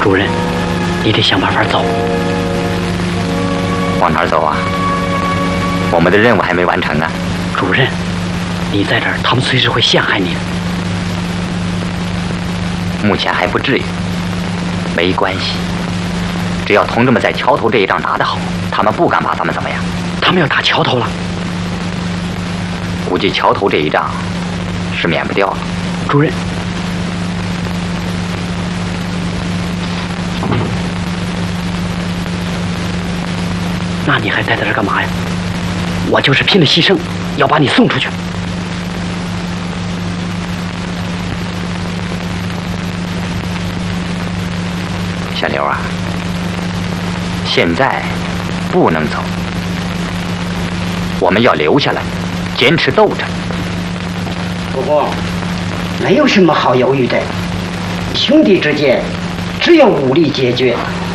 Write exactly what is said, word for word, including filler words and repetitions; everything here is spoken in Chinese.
主任，你得想办法走。 往哪儿走啊？我们的任务还没完成啊。 主任，你在这儿，他们随时会陷害你的。 目前还不至于，没关系。只要同志们在桥头这一仗打得好，他们不敢把咱们怎么样。 他们要打桥头了， 估计桥头这一仗是免不掉了。 主任，那你还待在这干嘛呀？我就是拼了牺牲，要把你送出去。 小刘啊，现在不能走，我们要留下来，坚持斗争。 不过，没有什么好犹豫的，兄弟之间只有武力解决。